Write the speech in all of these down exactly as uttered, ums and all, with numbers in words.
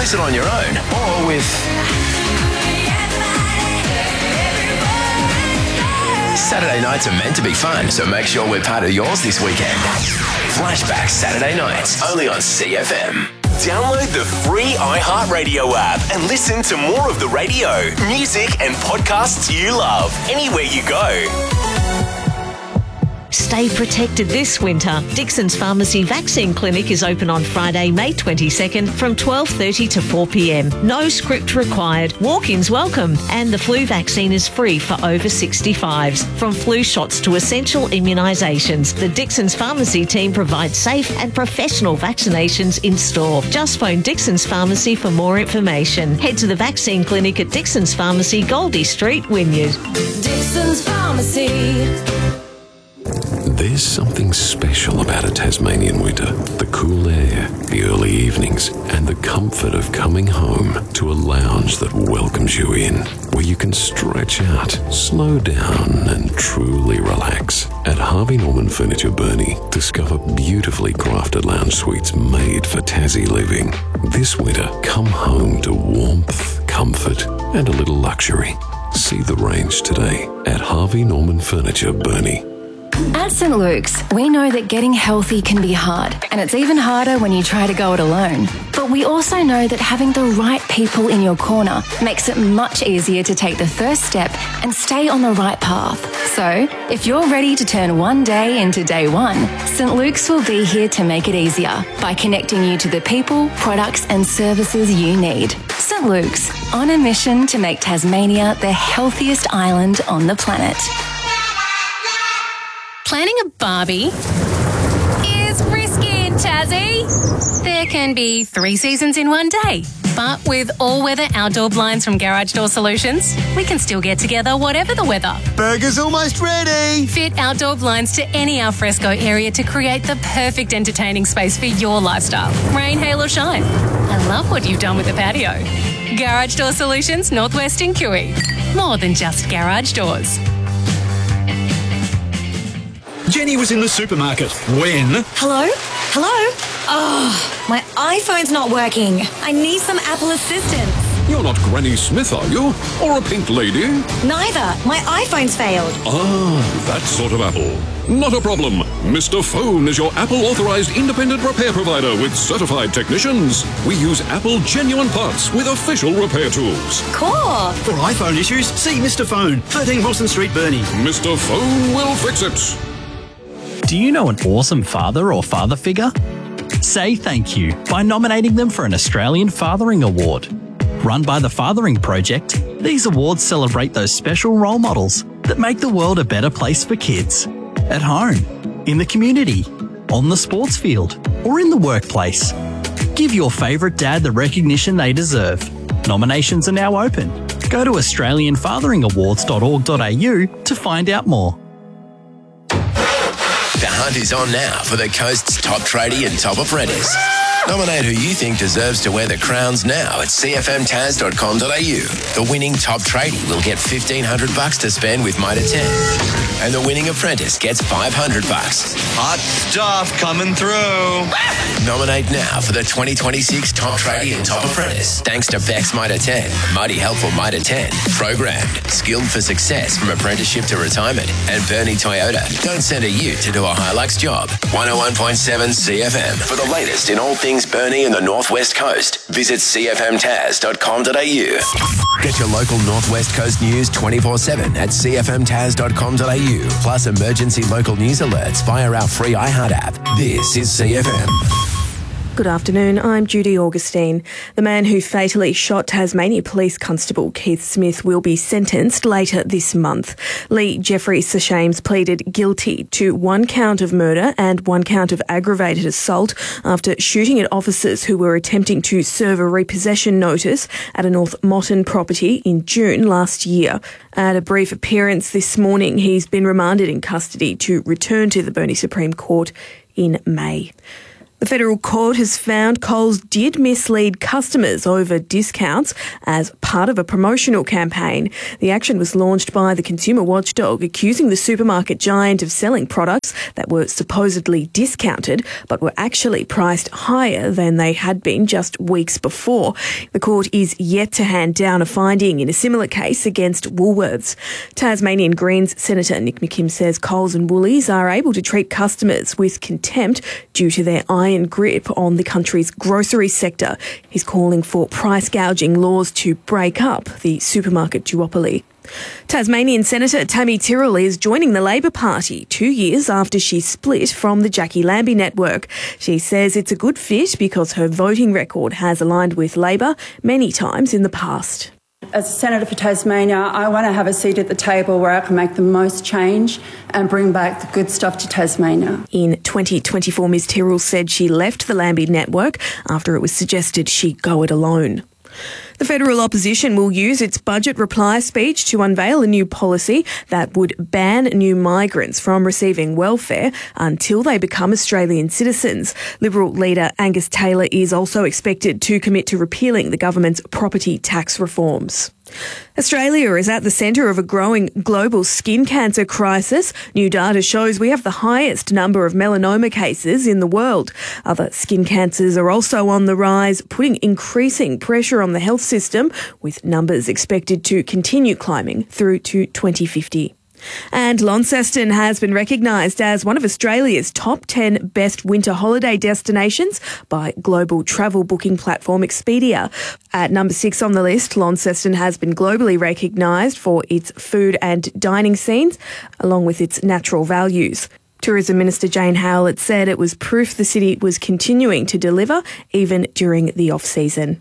Listen on your own or with Saturday nights are meant to be fun, so make sure we're part of yours this weekend. Flashback Saturday nights, only on C F M. Download the free iHeartRadio app and listen to more of the radio, music and podcasts you love anywhere you go. Stay protected this winter. Dixon's Pharmacy Vaccine Clinic is open on Friday, May twenty-second from twelve thirty to four p m. No script required. Walk-ins welcome. And the flu vaccine is free for over sixty-fives. From flu shots to essential immunisations, the Dixon's Pharmacy team provides safe and professional vaccinations in store. Just phone Dixon's Pharmacy for more information. Head to the vaccine clinic at Dixon's Pharmacy, Goldie Street, Wynyard. Dixon's Pharmacy. There's something special about a Tasmanian winter. The cool air, the early evenings, and the comfort of coming home to a lounge that welcomes you in, where you can stretch out, slow down, and truly relax. At Harvey Norman Furniture Burnie, discover beautifully crafted lounge suites made for Tassie living. This winter, come home to warmth, comfort, and a little luxury. See the range today at Harvey Norman Furniture Burnie. At Saint Luke's, we know that getting healthy can be hard, and it's even harder when you try to go it alone. But we also know that having the right people in your corner makes it much easier to take the first step and stay on the right path. So, if you're ready to turn one day into day one, Saint Luke's will be here to make it easier by connecting you to the people, products and services you need. Saint Luke's, on a mission to make Tasmania the healthiest island on the planet. Planning a barbie is risky in Tassie. There can be three seasons in one day. But with all-weather outdoor blinds from Garage Door Solutions, we can still get together whatever the weather. Burger's almost ready. Fit outdoor blinds to any alfresco area to create the perfect entertaining space for your lifestyle. Rain, hail or shine. I love what you've done with the patio. Garage Door Solutions, Northwest in Kiwi. More than just garage doors. Jenny was in the supermarket when... Hello? Hello? Oh, my iPhone's not working. I need some Apple assistance. You're not Granny Smith, are you? Or a pink lady? Neither. My iPhone's failed. Ah, that sort of Apple. Not a problem. Mister Phone is your Apple-authorized independent repair provider with certified technicians. We use Apple genuine parts with official repair tools. Cool. For iPhone issues, see Mister Phone, thirteen Wilson Street, Burnie. Mister Phone will fix it. Do you know an awesome father or father figure? Say thank you by nominating them for an Australian Fathering Award. Run by the Fathering Project, these awards celebrate those special role models that make the world a better place for kids. At home, in the community, on the sports field, or in the workplace. Give your favourite dad the recognition they deserve. Nominations are now open. Go to australian fathering awards dot org dot a u to find out more. The hunt is on now for the Coast's top tradie and top apprentice. Nominate who you think deserves to wear the crowns now at c f m tas dot com dot a u. The winning top tradie will get fifteen hundred bucks to spend with Mitre ten. And the winning apprentice gets five hundred bucks. Hot stuff coming through. Nominate now for the twenty twenty-six Top Tradie and Top Apprentice. Thanks to Bex Mitre ten, Mighty Helpful Mitre ten, Programmed, Skilled for Success from Apprenticeship to Retirement, and Bernie Toyota. Don't send a ute to do a Hilux job. one oh one point seven C F M. For the latest in all things Bernie and the Northwest Coast, visit c f m tas dot com dot a u. Get your local Northwest Coast news twenty-four seven at c f m tas dot com dot a u. Plus emergency local news alerts via our free iHeart app. This is C F M. Good afternoon, I'm Judy Augustine. The man who fatally shot Tasmania Police Constable Keith Smith will be sentenced later this month. Lee Jeffrey Seshames pleaded guilty to one count of murder and one count of aggravated assault after shooting at officers who were attempting to serve a repossession notice at a North Motton property in June last year. At a brief appearance this morning, he's been remanded in custody to return to the Burnie Supreme Court in May. The federal court has found Coles did mislead customers over discounts as part of a promotional campaign. The action was launched by the consumer watchdog, accusing the supermarket giant of selling products that were supposedly discounted but were actually priced higher than they had been just weeks before. The court is yet to hand down a finding in a similar case against Woolworths. Tasmanian Greens Senator Nick McKim says Coles and Woolies are able to treat customers with contempt due to their iron grip on the country's grocery sector. He's calling for price gouging laws to break up the supermarket duopoly. Tasmanian Senator Tammy Tyrrell is joining the Labor Party two years after she split from the Jackie Lambie network. She says it's a good fit because her voting record has aligned with Labor many times in the past. As a Senator for Tasmania, I want to have a seat at the table where I can make the most change and bring back the good stuff to Tasmania. In twenty twenty-four, Ms Tyrrell said she left the Lambie network after it was suggested she go it alone. The federal opposition will use its budget reply speech to unveil a new policy that would ban new migrants from receiving welfare until they become Australian citizens. Liberal leader Angus Taylor is also expected to commit to repealing the government's property tax reforms. Australia is at the centre of a growing global skin cancer crisis. New data shows we have the highest number of melanoma cases in the world. Other skin cancers are also on the rise, putting increasing pressure on the health system, with numbers expected to continue climbing through to twenty fifty. And Launceston has been recognised as one of Australia's top ten best winter holiday destinations by global travel booking platform Expedia. At number six on the list, Launceston has been globally recognised for its food and dining scenes, along with its natural values. Tourism Minister Jane Howlett said it was proof the city was continuing to deliver even during the off-season.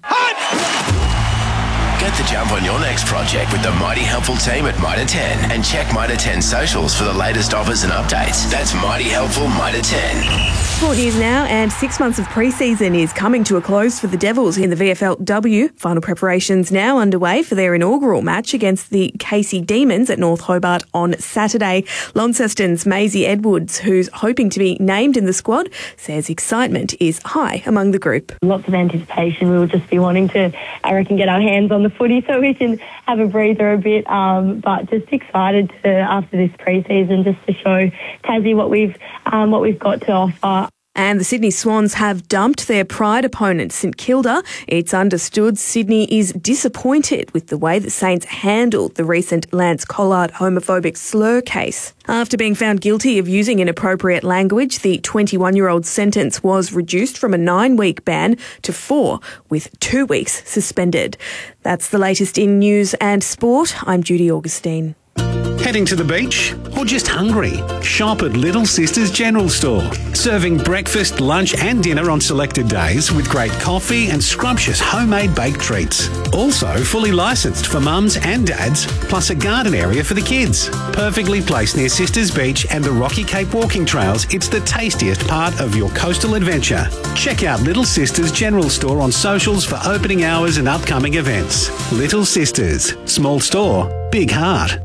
Get the jump on your next project with the Mighty Helpful team at Mitre ten and check Mitre ten socials for the latest offers and updates. That's Mighty Helpful Mitre ten. Sport news now, and six months of pre-season is coming to a close for the Devils in the V F L W. Final preparations now underway for their inaugural match against the Casey Demons at North Hobart on Saturday. Launceston's Maisie Edwards, who's hoping to be named in the squad, says excitement is high among the group. Lots of anticipation. We will just be wanting to, I reckon, get our hands on the footy so we can have a breather a bit, um, but just excited to, after this pre-season, just to show Tassie what we've um, what we've got to offer. And the Sydney Swans have dumped their pride opponent, St Kilda. It's understood Sydney is disappointed with the way the Saints handled the recent Lance Collard homophobic slur case. After being found guilty of using inappropriate language, the twenty-one-year-old's sentence was reduced from a nine-week ban to four, with two weeks suspended. That's the latest in news and sport. I'm Judy Augustine. Heading to the beach or just hungry? Shop at Little Sisters General Store. Serving breakfast, lunch and dinner on selected days with great coffee and scrumptious homemade baked treats. Also fully licensed for mums and dads, plus a garden area for the kids. Perfectly placed near Sisters Beach and the Rocky Cape walking trails, it's the tastiest part of your coastal adventure. Check out Little Sisters General Store on socials for opening hours and upcoming events. Little Sisters. Small store, big heart.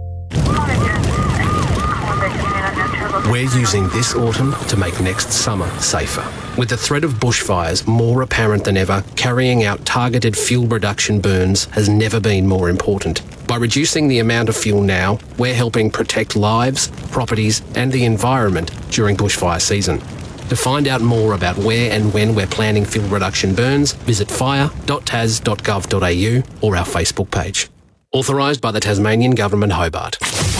We're using this autumn to make next summer safer. With the threat of bushfires more apparent than ever, carrying out targeted fuel reduction burns has never been more important. By reducing the amount of fuel now, we're helping protect lives, properties and the environment during bushfire season. To find out more about where and when we're planning fuel reduction burns, visit fire dot tas dot gov dot a u or our Facebook page. Authorised by the Tasmanian Government, Hobart.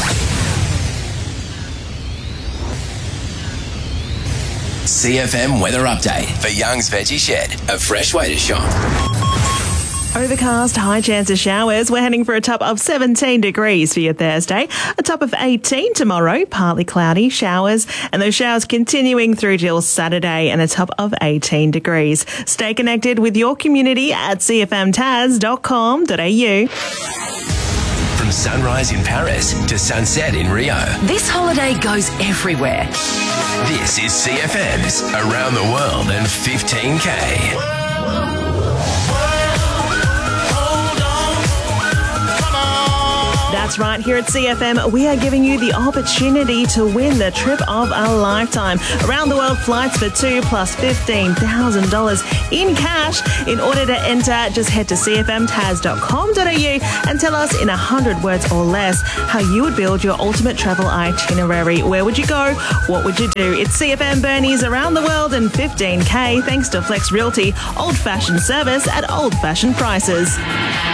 C F M weather update for Young's Veggie Shed, a fresh way to shop. Overcast, high chance of showers. We're heading for a top of seventeen degrees for your Thursday. A top of eighteen tomorrow, partly cloudy, showers, and those showers continuing through till Saturday and a top of eighteen degrees. Stay connected with your community at c f m tas dot com dot a u. From sunrise in Paris to sunset in Rio. This holiday goes everywhere. This is C F M's Around the World in fifteen K. That's That's right. Here at C F M, we are giving you the opportunity to win the trip of a lifetime. Around the world flights for two plus fifteen thousand dollars in cash. In order to enter, just head to c f m tas dot com dot a u and tell us in one hundred words or less how you would build your ultimate travel itinerary. Where would you go? What would you do? It's C F M Bernie's Around the World and fifteen K thanks to Flex Realty, old-fashioned service at old-fashioned prices.